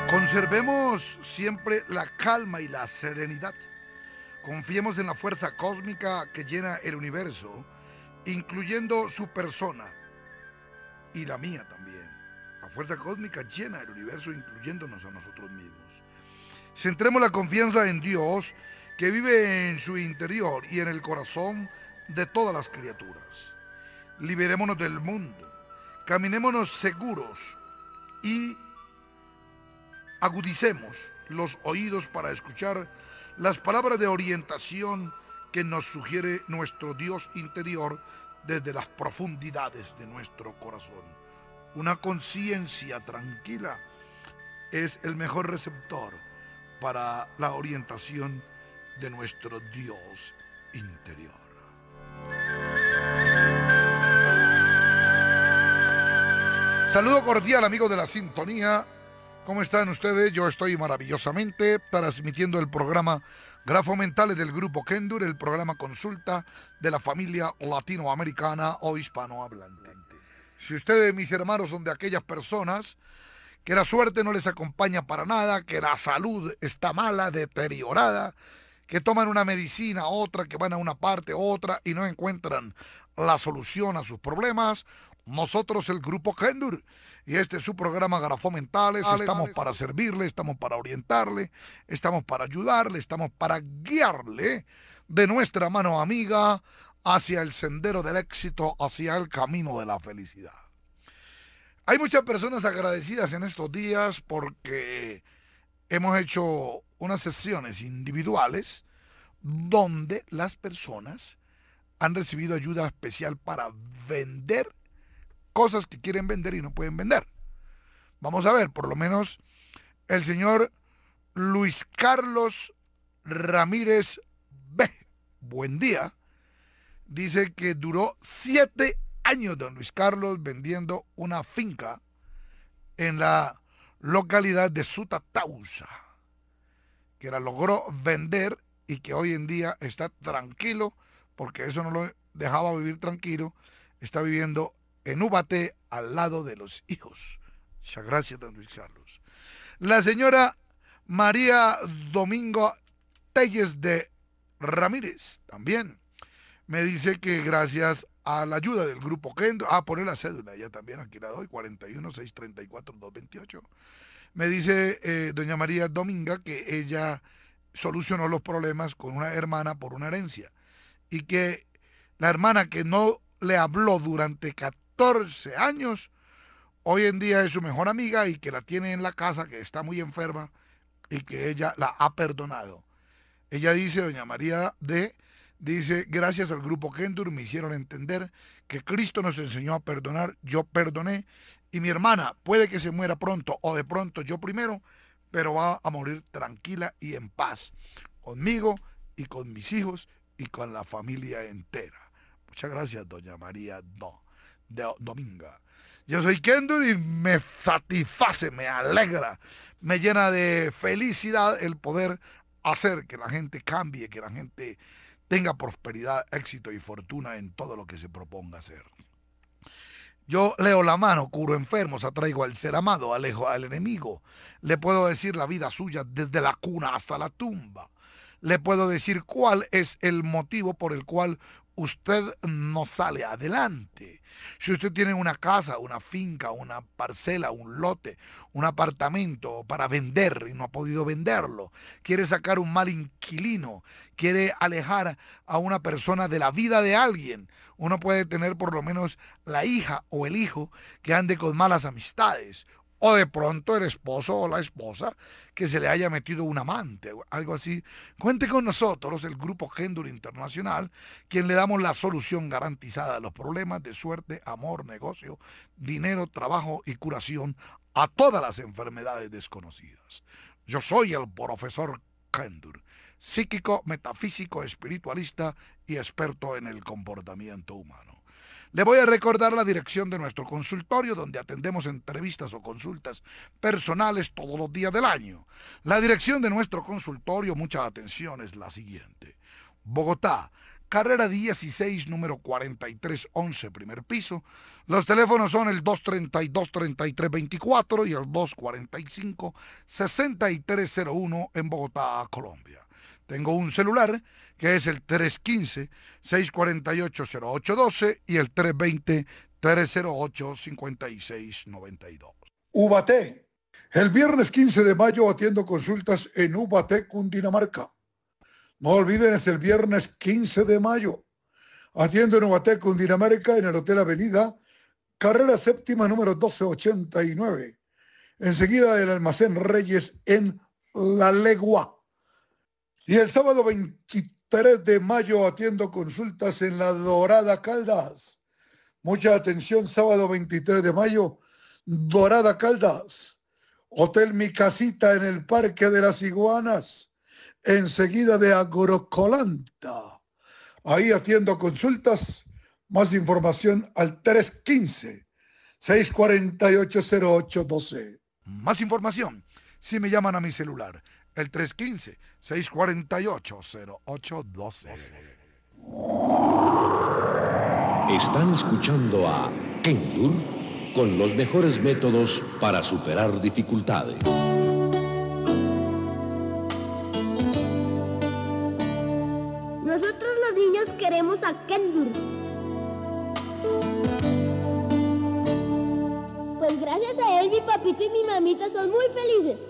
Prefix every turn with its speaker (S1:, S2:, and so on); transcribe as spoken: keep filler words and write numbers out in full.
S1: Conservemos siempre la calma y la serenidad. Confiemos en la fuerza cósmica que llena el universo, incluyendo su persona y la mía también. La fuerza cósmica llena el universo, incluyéndonos a nosotros mismos. Centremos la confianza en Dios, que vive en su interior y en el corazón de todas las criaturas. Liberémonos del mundo, caminémonos seguros y agudicemos los oídos para escuchar las palabras de orientación que nos sugiere nuestro Dios interior desde las profundidades de nuestro corazón. Una conciencia tranquila es el mejor receptor para la orientación de nuestro Dios interior. Saludo cordial, amigos de la sintonía. ¿Cómo están ustedes? Yo estoy maravillosamente transmitiendo el programa Grafo Mentales del Grupo Kendur, el programa consulta de la familia latinoamericana o hispanohablante. Si ustedes, mis hermanos, son de aquellas personas que la suerte no les acompaña para nada, que la salud está mala, deteriorada, que toman una medicina, otra, que van a una parte, otra, y no encuentran la solución a sus problemas, nosotros, el Grupo Kendur, y este es su programa Grafo Mentales, estamos para servirle, estamos para orientarle, estamos para ayudarle, estamos para guiarle de nuestra mano amiga hacia el sendero del éxito, hacia el camino de la felicidad. Hay muchas personas agradecidas en estos días porque hemos hecho unas sesiones individuales donde las personas han recibido ayuda especial para vender cosas que quieren vender y no pueden vender. Vamos a ver, por lo menos el señor Luis Carlos Ramírez B. Buen día. Dice que duró siete años don Luis Carlos vendiendo una finca en la localidad de Sutatausa, que la logró vender y que hoy en día está tranquilo porque eso no lo dejaba vivir tranquilo. Está viviendo en Ubaté, al lado de los hijos. Muchas gracias, don Luis Carlos. La señora María Domingo Telles de Ramírez también me dice que gracias a la ayuda del Grupo Kendo, ah, poner la cédula, ya también aquí la doy, cuarenta y uno, seiscientos treinta y cuatro, doscientos veintiocho. Me dice eh, doña María Dominga que ella solucionó los problemas con una hermana por una herencia y que la hermana que no le habló durante catorce años, hoy en día es su mejor amiga y que la tiene en la casa, que está muy enferma y que ella la ha perdonado. Ella dice, doña María D., dice, gracias al Grupo Kendur me hicieron entender que Cristo nos enseñó a perdonar, yo perdoné, y mi hermana puede que se muera pronto o de pronto yo primero, pero va a morir tranquila y en paz, conmigo y con mis hijos y con la familia entera. Muchas gracias, doña María Do, de Dominga. Yo soy Kendur y me satisface, me alegra, me llena de felicidad el poder hacer que la gente cambie, que la gente tenga prosperidad, éxito y fortuna en todo lo que se proponga hacer. Yo leo la mano, curo enfermos, atraigo al ser amado, alejo al enemigo. Le puedo decir la vida suya desde la cuna hasta la tumba. Le puedo decir cuál es el motivo por el cual usted no sale adelante. Si usted tiene una casa, una finca, una parcela, un lote, un apartamento para vender y no ha podido venderlo, quiere sacar un mal inquilino, quiere alejar a una persona de la vida de alguien, uno puede tener por lo menos la hija o el hijo que ande con malas amistades, o de pronto el esposo o la esposa que se le haya metido un amante, algo así. Cuente con nosotros, el Grupo Kendur Internacional, quien le damos la solución garantizada a los problemas de suerte, amor, negocio, dinero, trabajo y curación a todas las enfermedades desconocidas. Yo soy el profesor Kendur, psíquico, metafísico, espiritualista y experto en el comportamiento humano. Le voy a recordar la dirección de nuestro consultorio, donde atendemos entrevistas o consultas personales todos los días del año. La dirección de nuestro consultorio, mucha atención, es la siguiente: Bogotá, carrera dieciséis, número cuarenta y tres once, primer piso. Los teléfonos son el dos treinta y dos, treinta y tres veinticuatro y el dos cuarenta y cinco, sesenta y tres cero uno en Bogotá, Colombia. Tengo un celular que es el tres uno cinco, seis cuatro ocho, cero ocho uno dos y el tres dos cero, tres cero ocho, cinco seis nueve dos. Ubaté. El viernes quince de mayo atiendo consultas en Ubaté, Cundinamarca. No olviden, es el viernes quince de mayo. Atiendo en Ubaté, Cundinamarca, en el Hotel Avenida, carrera séptima, número doce ochenta y nueve. Enseguida del Almacén Reyes en La Legua. Y el sábado veintitrés de mayo atiendo consultas en La Dorada Caldas. Mucha atención, sábado veintitrés de mayo, Dorada Caldas. Hotel Mi Casita en el Parque de las Iguanas, enseguida de Agrocolanta. Ahí atiendo consultas. Más información al tres uno cinco, seis cuatro ocho, cero ocho uno dos. Más información si me llaman a mi celular, el tres uno cinco, seis cuatro ocho, cero ocho uno dos.
S2: Están escuchando a Kendur con los mejores métodos para superar dificultades.
S3: Nosotros los niños queremos a Kendur. Pues gracias a él mi papito y mi mamita son muy felices.